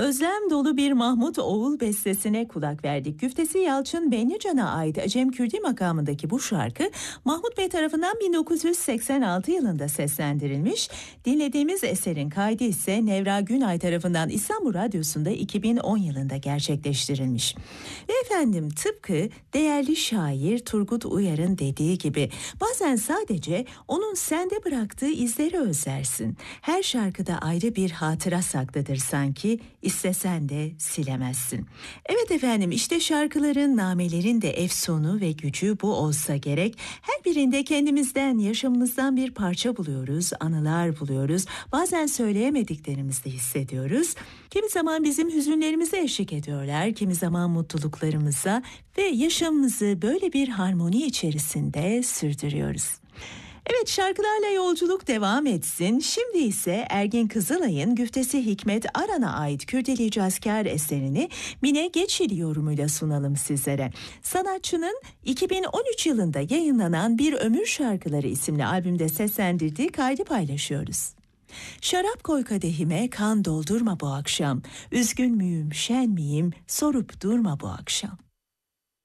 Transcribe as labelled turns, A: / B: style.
A: Özlem dolu bir Mahmut Oğul bestesine kulak verdik. Güftesi Yalçın Benlican'a ait Acem Kürdi makamındaki bu şarkı Mahmut Bey tarafından 1986 yılında seslendirilmiş. Dinlediğimiz eserin kaydı ise Nevra Günay tarafından İstanbul Radyosu'nda 2010 yılında gerçekleştirilmiş. Ve efendim, tıpkı değerli şair Turgut Uyar'ın dediği gibi bazen sadece onun sende bıraktığı izleri özlersin. Her şarkıda ayrı bir hatıra saklıdır sanki, istesen de silemezsin. Evet efendim, işte şarkıların, namelerin de efsunu ve gücü bu olsa gerek. Her birinde kendimizden, yaşamımızdan bir parça buluyoruz, anılar buluyoruz. Bazen söyleyemediklerimizi de hissediyoruz. Kimi zaman bizim hüzünlerimize eşlik ediyorlar, kimi zaman mutluluklarımıza ve yaşamımızı böyle bir harmoni içerisinde sürdürüyoruz. Evet, şarkılarla yolculuk devam etsin. Şimdi ise Ergin Kızılay'ın güftesi Hikmet Aran'a ait Kürdili Cazkar eserini Mine Geçil yorumuyla sunalım sizlere. Sanatçının 2013 yılında yayınlanan Bir Ömür Şarkıları isimli albümde seslendirdiği kaydı paylaşıyoruz. Şarap koy kadehime, kan doldurma bu akşam. Üzgün müyüm, şen miyim, sorup durma bu akşam.